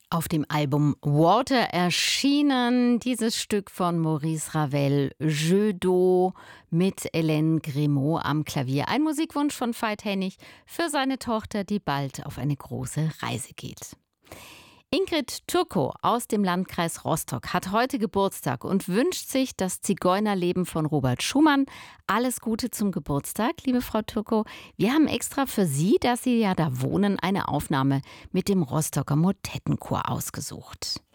Auf dem Album Water erschienen dieses Stück von Maurice Ravel, Jeu d'eau, mit Hélène Grimaud am Klavier. Ein Musikwunsch von Veit Hennig für seine Tochter, die bald auf eine große Reise geht. Ingrid Turko aus dem Landkreis Rostock hat heute Geburtstag und wünscht sich das Zigeunerleben von Robert Schumann. Alles Gute zum Geburtstag, liebe Frau Turko. Wir haben extra für Sie, dass Sie ja da wohnen, eine Aufnahme mit dem Rostocker Motettenchor ausgesucht.